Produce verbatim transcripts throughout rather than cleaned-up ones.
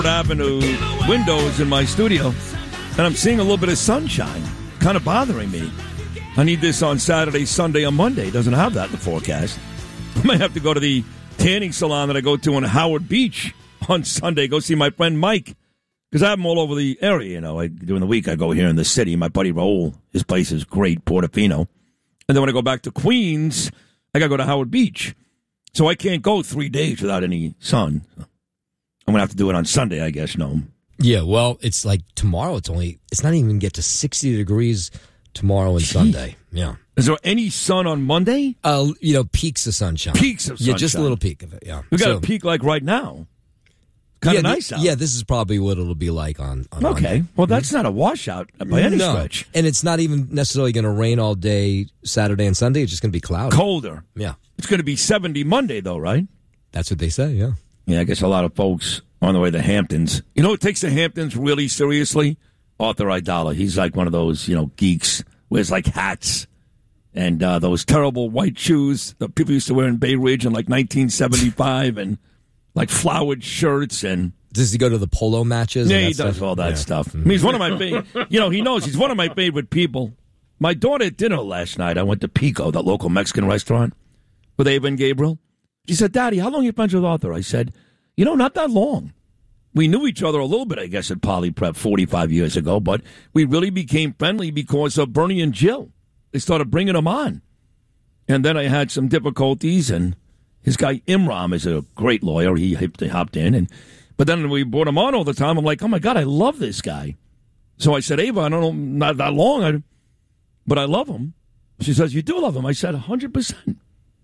Avenue windows in my studio, and I'm seeing a little bit of sunshine, kind of bothering me. I need this on Saturday, Sunday, and Monday. It doesn't have that in the forecast. I might have to go to the tanning salon that I go to in Howard Beach on Sunday, go see my friend Mike, because I have them all over the area. You know, I, during the week I go here in the city. My buddy Raul, his place is great, Portofino. And then when I go back to Queens, I got to go to Howard Beach. So I can't go three days without any sun. I'm going to have to do it on Sunday, I guess, no. Yeah, well, it's like tomorrow, it's only, it's not even get to sixty degrees tomorrow and Sunday. Yeah. Is there any sun on Monday? Uh, you know, peaks of sunshine. Peaks of sunshine. Yeah, just a little peak of it, yeah. We got so, a peak like right now. Kind of yeah, nice th- out. Yeah, this is probably what it'll be like on, on Okay. Monday. Well, that's mm-hmm. not a washout by any no. stretch. And it's not even necessarily going to rain all day Saturday and Sunday. It's just going to be cloudy. Colder. Yeah. It's going to be seventy Monday, though, right? That's what they say, yeah. Yeah, I guess a lot of folks on the way to the Hamptons. You know who takes the Hamptons really seriously? Arthur Aidala. He's like one of those, you know, geeks. Wears like hats and uh, those terrible white shoes that people used to wear in Bay Ridge in like nineteen seventy-five and like flowered shirts. And does he go to the polo matches? Yeah, and that he stuff? does all that yeah. stuff. I mean, he's one of my favorite. You know, he knows he's one of my favorite people. My daughter at dinner last night, I went to Pico, that local Mexican restaurant, with Ava and Gabriel. She said, Daddy, how long are you friends with Arthur? I said, you know, not that long. We knew each other a little bit, I guess, at Poly Prep forty-five years ago, but we really became friendly because of Bernie and Jill. They started bringing him on. And then I had some difficulties, and his guy Imram is a great lawyer. He hopped in. and But then we brought him on all the time. I'm like, oh, my God, I love this guy. So I said, Ava, I don't know, not that long, I, but I love him. She says, you do love him. I said, one hundred percent.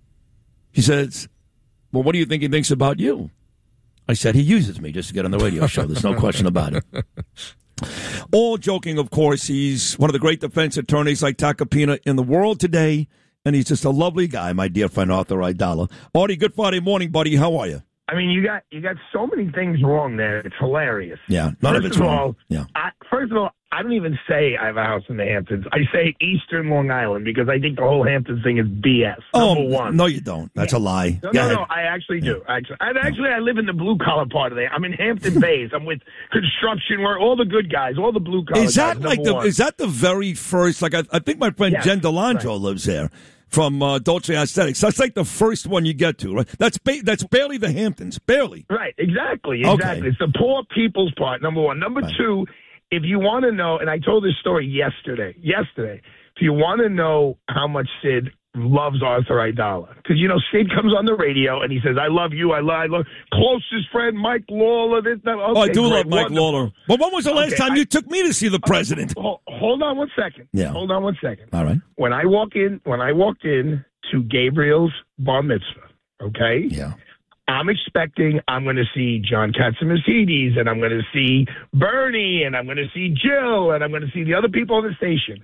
She says, well, what do you think he thinks about you? I said, he uses me just to get on the radio show. There's no question about it. All joking, of course. He's one of the great defense attorneys like Tacopina in the world today, and he's just a lovely guy, my dear friend Arthur Aidala. Artie, good Friday morning, buddy. How are you? I mean, you got you got so many things wrong there. It's hilarious. Yeah, none first of it's of wrong. All, yeah. I, first of all, I don't even say I have a house in the Hamptons. I say Eastern Long Island because I think the whole Hamptons thing is B S. Oh, number one. No, you don't. That's yeah. a lie. No, Go no, ahead. no. I actually do. Actually, and actually, I live in the blue collar part of there. I'm in Hampton Bays. I'm with construction work, all the good guys, all the blue collar. Is that guys, like the? one. Is that the very first? Like I, I think my friend Yes, Jen Delangelo right. lives there. From uh, Dolce Aesthetics. That's like the first one you get to, right? That's ba- that's barely the Hamptons. Barely. Right, exactly, exactly. Okay. It's the poor people's part, number one. Number right. two, if you want to know, and I told this story yesterday, yesterday, if you want to know how much Sid loves Arthur Aidala, because, you know, Sid comes on the radio and he says, I love you, I love, I love, closest friend, Mike Lawler. This, that. Okay, oh, I do great, love Mike wonderful. Lawler. But when was the last Okay, time I, you took me to see the president? Hold, hold on one second. Yeah. Hold on one second. All right. When I walk in, when I walked in to Gabriel's bar mitzvah, okay? Yeah. I'm expecting I'm going to see John Katsimatidis, and I'm going to see Bernie, and I'm going to see Jill, and I'm going to see the other people on the station.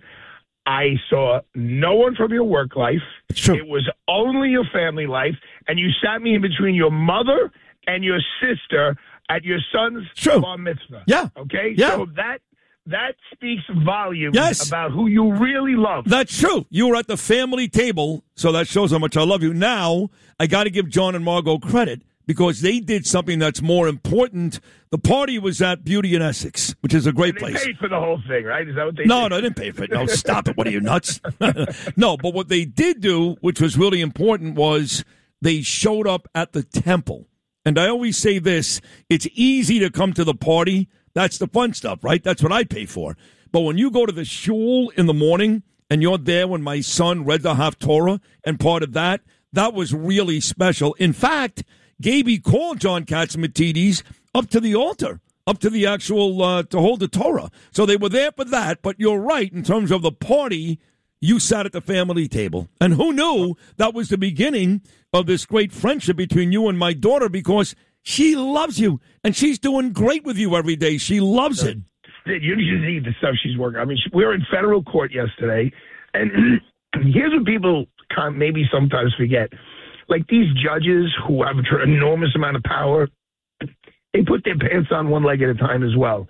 I saw no one from your work life. It's true. It was only your family life, and you sat me in between your mother and your sister at your son's True. bar mitzvah. Yeah. Okay? Yeah. So that that speaks volumes Yes. about who you really love. That's true. You were at the family table, so that shows how much I love you. Now, I got to give John and Margot credit because they did something that's more important. The party was at Beauty in Essex, which is a great And they place. paid for the whole thing, right? Is that what they No, did? no, they didn't pay for it. No, stop it. What are you, nuts? No, but what they did do, which was really important, was they showed up at the temple. And I always say this, it's easy to come to the party. That's the fun stuff, right? That's what I pay for. But when you go to the shul in the morning and you're there when my son read the Haftorah and part of that, that was really special. In fact, Gaby called John Katsimatidis up to the altar, up to the actual, uh, to hold the Torah. So they were there for that. But you're right, in terms of the party, you sat at the family table. And who knew that was the beginning of this great friendship between you and my daughter, because she loves you, and she's doing great with you every day. She loves it. You should see the stuff she's working. I mean, we were in federal court yesterday, and here's what people can't maybe sometimes forget. Like these judges who have an enormous amount of power, they put their pants on one leg at a time as well.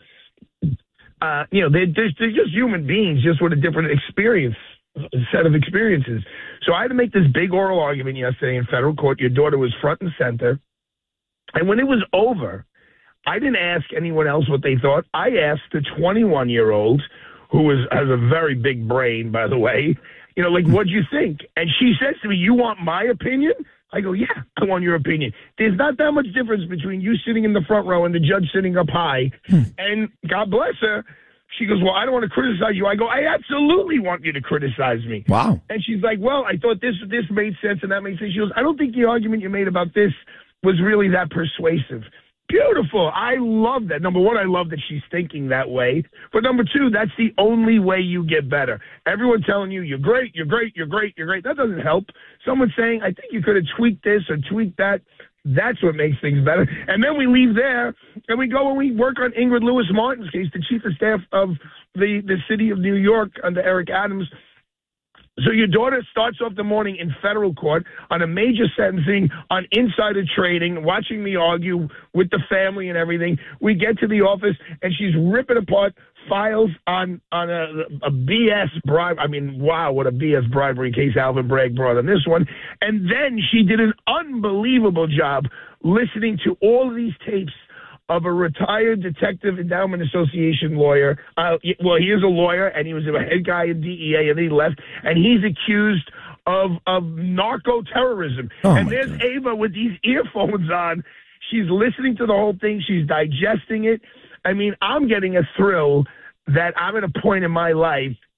Uh, you know, they're, they're, they're just human beings, just with a different experience, a set of experiences. So I had to make this big oral argument yesterday in federal court. Your daughter was front and center. And when it was over, I didn't ask anyone else what they thought. I asked the twenty-one-year-old, who is, has a very big brain, by the way, you know, like, what'd you think? And she says to me, you want my opinion? I go, yeah, I want your opinion. There's not that much difference between you sitting in the front row and the judge sitting up high. And God bless her. She goes, well, I don't want to criticize you. I go, I absolutely want you to criticize me. Wow. And she's like, well, I thought this this made sense and that made sense. She goes, I don't think the argument you made about this was really that persuasive. Beautiful. I love that. Number one, I love that she's thinking that way. But number two, that's the only way you get better. Everyone telling you, you're great, you're great, you're great, you're great. That doesn't help. Someone saying, I think you could have tweaked this or tweaked that. That's what makes things better. And then we leave there and we go and we work on Ingrid Lewis Martin's case, the chief of staff of the, the city of New York under Eric Adams. So your daughter starts off the morning in federal court on a major sentencing on insider trading, watching me argue with the family and everything. We get to the office, and she's ripping apart files on on a, a B S bribe. I mean, wow, what a B S bribery case Alvin Bragg brought on this one. And then she did an unbelievable job listening to all of these tapes of a retired Detective Endowment Association lawyer. Uh, well, he is a lawyer, and he was a head guy in D E A, and he left, and he's accused of of narco-terrorism. Oh, and my there's God. Ava with these earphones on. She's listening to the whole thing. She's digesting it. I mean, I'm getting a thrill that I'm at a point in my life